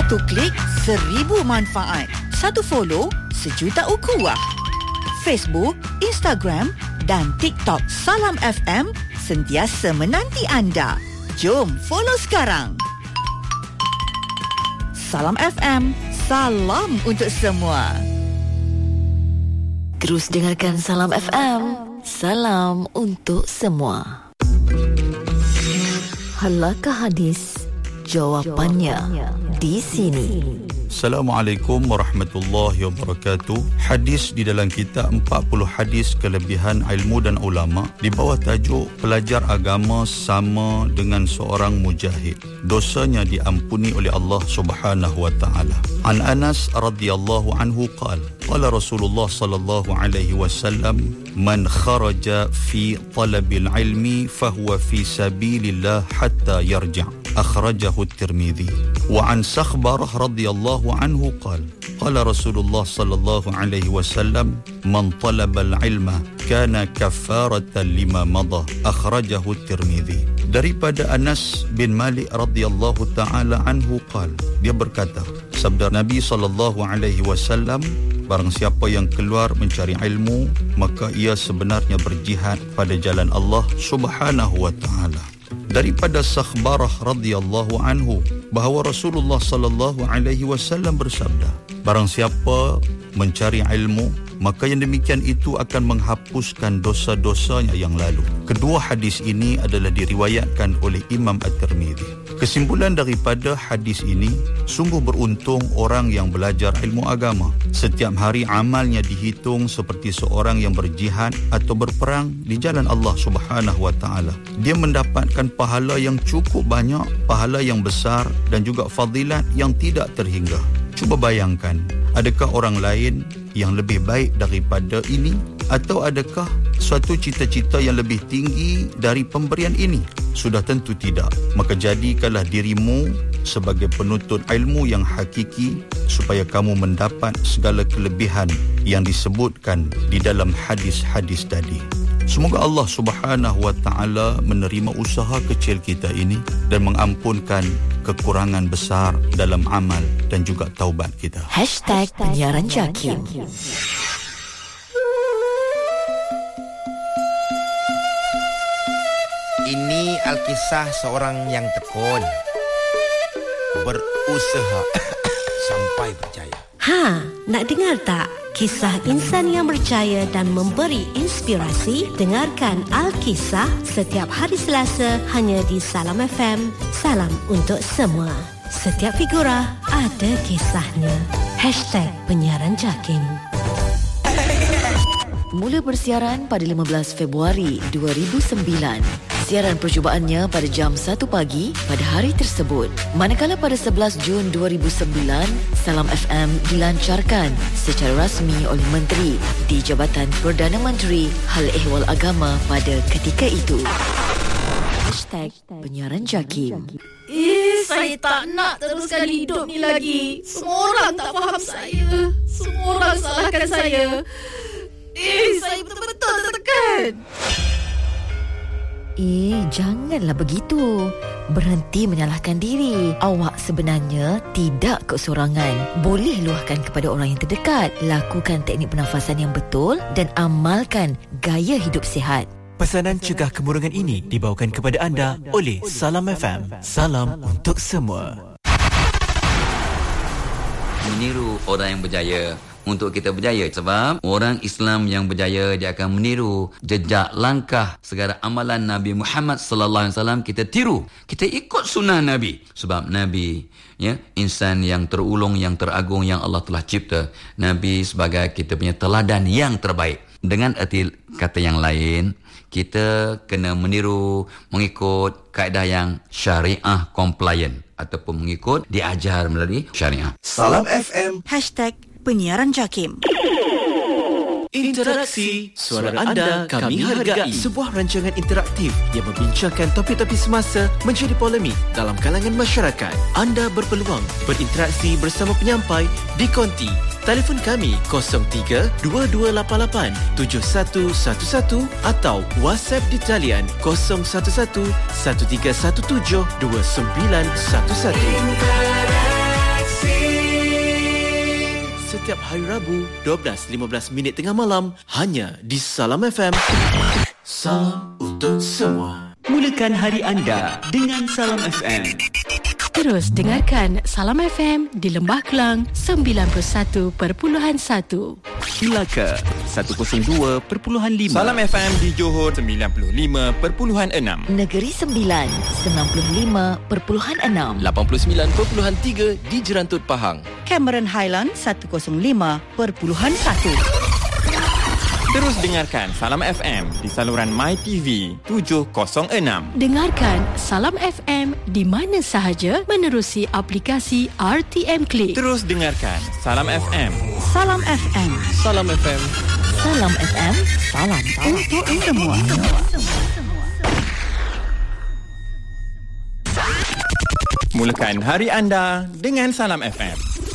Satu klik, 1000 manfaat. Satu follow, 1 juta ukhuwah. Facebook, Instagram dan TikTok Salam FM sentiasa menanti anda. Jom follow sekarang. Salam FM, salam untuk semua. Terus dengarkan Salam FM, salam untuk semua. Halakah hadis? Jawapannya di sini. Assalamualaikum warahmatullahi wabarakatuh. Hadis di dalam kitab 40 hadis kelebihan ilmu dan ulama di bawah tajuk pelajar agama sama dengan seorang mujahid. Dosanya diampuni oleh Allah Subhanahu wa taala. An Anas radhiyallahu anhu qala qala Rasulullah sallallahu alaihi wasallam man kharaja fi talabil ilmi fahuwa fi sabilillah hatta yarja'. Akhrajahu at-Tirmidzi. Wa an Sakhbarah radhiyallahu anhu qala qala Rasulullah sallallahu alaihi wasallam man talaba al-ilma kana kaffaratan lima madha. Akhrajahu at-Tirmidzi. Daripada Anas bin Malik radhiyallahu taala anhu qala, dia berkata, sabda Nabi sallallahu alaihi wasallam, barang siapa yang keluar mencari ilmu maka ia sebenarnya berjihad pada jalan Allah Subhanahu wa taala. Daripada Sakhbarah radhiyallahu anhu bahawa Rasulullah sallallahu alaihi wasallam bersabda, barang siapa mencari ilmu maka yang demikian itu akan menghapuskan dosa-dosanya yang lalu. Kedua hadis ini adalah diriwayatkan oleh Imam At-Tirmidzi. Kesimpulan daripada hadis ini, sungguh beruntung orang yang belajar ilmu agama. Setiap hari amalnya dihitung seperti seorang yang berjihad atau berperang di jalan Allah Subhanahu wa taala. Dia mendapatkan pahala yang cukup banyak, pahala yang besar dan juga fadilat yang tidak terhingga. Cuba bayangkan, adakah orang lain yang lebih baik daripada ini? Atau adakah suatu cita-cita yang lebih tinggi dari pemberian ini? Sudah tentu tidak. Maka jadikanlah dirimu sebagai penuntut ilmu yang hakiki supaya kamu mendapat segala kelebihan yang disebutkan di dalam hadis-hadis tadi. Semoga Allah Subhanahu wa taala menerima usaha kecil kita ini dan mengampunkan kekurangan besar dalam amal dan juga taubat kita. #penyiaran Jakim. Ini Alkisah seorang yang tekun, berusaha sampai berjaya. Nak dengar tak? Kisah insan yang berjaya dan memberi inspirasi? Dengarkan Alkisah setiap hari Selasa hanya di Salam FM. Salam untuk semua. Setiap figurah ada kisahnya. #penyiaran Jakim. Mula bersiaran pada 15 Februari 2009. Siaran percubaannya pada jam 1 pagi pada hari tersebut. Manakala pada 11 Jun 2009, Salam FM dilancarkan secara rasmi oleh Menteri di Jabatan Perdana Menteri Hal Ehwal Agama pada ketika itu. #penyiaran Jakim. Saya tak nak teruskan hidup ni lagi. Semua orang tak faham saya. Semua orang salahkan saya. Saya betul-betul tertekan. Janganlah begitu. Berhenti menyalahkan diri. Awak sebenarnya tidak keseorangan. Boleh luahkan kepada orang yang terdekat. Lakukan teknik pernafasan yang betul dan amalkan gaya hidup sihat. Pesanan cegah kemurungan ini dibawakan kepada anda oleh Salam FM. Salam untuk semua. Meniru orang yang berjaya untuk kita berjaya, sebab orang Islam yang berjaya dia akan meniru jejak langkah segala amalan Nabi Muhammad sallallahu alaihi wasallam. Kita tiru, kita ikut sunnah Nabi, sebab Nabi insan yang terulung, yang teragung yang Allah telah cipta. Nabi sebagai kita punya teladan yang terbaik. Dengan erti kata yang lain, kita kena meniru, mengikut kaedah yang syariah compliant ataupun mengikut diajar melalui syariah. Salam FM. #penyiaran Jakim. Interaksi suara anda kami hargai. Sebuah rancangan interaktif yang membincangkan topik-topik semasa menjadi polemik dalam kalangan masyarakat. Anda berpeluang berinteraksi bersama penyampai di konti telefon kami 03-2288-7111 atau WhatsApp di talian 0111-1317-2911. setiap hari Rabu 12.15 minit tengah malam hanya di Salam FM. Salam untuk semua. Mulakan hari anda dengan Salam FM. Terus dengarkan Salam FM di Lembah Kelang 91.1, Melaka 102.5, Salam FM di Johor 95.6, Negeri Sembilan 95.6, 89.3 di Jerantut Pahang, Cameron Highland 105.1. Terus dengarkan Salam FM di saluran MyTV 706. Dengarkan Salam FM di mana sahaja menerusi aplikasi RTM Click. Terus dengarkan Salam FM. Salam FM. Salam FM. Salam FM. Salam Untuk semua. Mulakan hari anda dengan Salam FM.